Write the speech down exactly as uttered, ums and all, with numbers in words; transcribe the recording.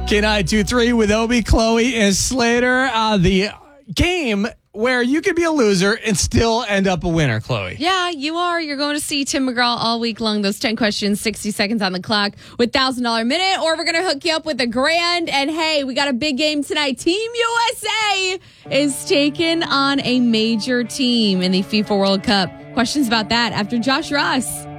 K nine two three with Obi, Chloe, and Slater. Uh, the game where you could be a loser and still end up a winner, Chloe. Yeah, you are. You're going to see Tim McGraw all week long. Those ten questions, sixty seconds on the clock with one thousand dollars a minute. Or we're going to hook you up with a grand. And hey, we got a big game tonight. Team U S A is taking on a major team in the FIFA World Cup. Questions about that after Josh Ross.